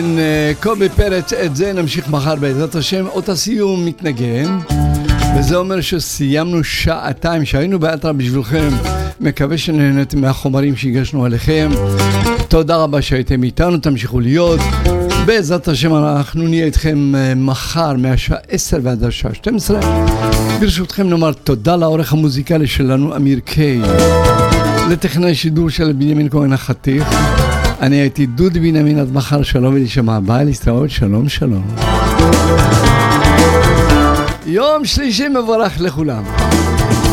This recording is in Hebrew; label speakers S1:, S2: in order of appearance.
S1: קובי פרץ, את זה נמשיך מחר בעזרת השם. אותה סיום מתנגן, וזה אומר שסיימנו שעתיים שהיינו באלתרא בשבילכם. מקווה שנהנתם מהחומרים שהגשנו עליכם. תודה רבה שהייתם איתנו, תמשיכו להיות. בעזרת השם אנחנו נהיה איתכם מחר מהשעה 10 ועד השעה 12. ברשותכם נאמר תודה לעורך המוזיקלי שלנו אמיר קיי, לטכנאי שידור של בנימין כהן החתיך. אני הייתי דודי בנימין, עד מחר, שלום ולהישמע, ביי, להסתראות, שלום שלום. יום שלישי מבורך לכולם.